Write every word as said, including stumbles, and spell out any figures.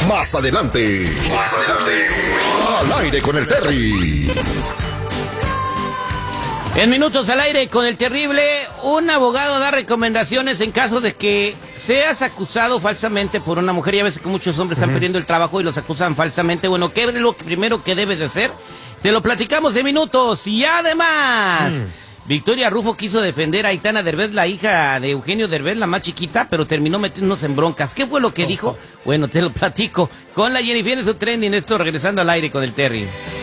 Más adelante. Más adelante. Al aire con el Terry. En Minutos al Aire con el Terrible, un abogado da recomendaciones en caso de que seas acusado falsamente por una mujer. Ya ves que muchos hombres están uh-huh. perdiendo el trabajo y los acusan falsamente. Bueno, ¿qué es lo primero que debes de hacer? Te lo platicamos en minutos. Y además, mm. Victoria Rufo quiso defender a Aitana Derbez, la hija de Eugenio Derbez, la más chiquita, pero terminó metiéndonos en broncas. ¿Qué fue lo que oh, dijo? Oh. Bueno, te lo platico con la Jennifer en su trending. Esto regresando al aire con el Terry.